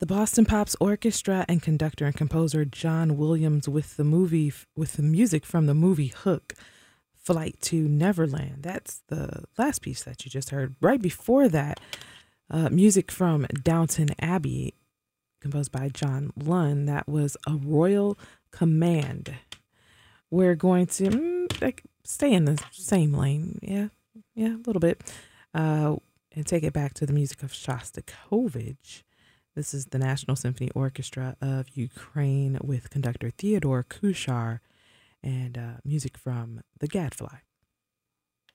The Boston Pops Orchestra and conductor and composer John Williams with the music from the movie Hook, Flight to Neverland. That's the last piece that you just heard. Right before that, music from Downton Abbey, composed by John Lunn. That was A Royal Command. We're going to stay in the same lane. Yeah, a little bit. And take it back to the music of Shostakovich. This is the National Symphony Orchestra of Ukraine with conductor Theodore Kuchar and music from The Gadfly.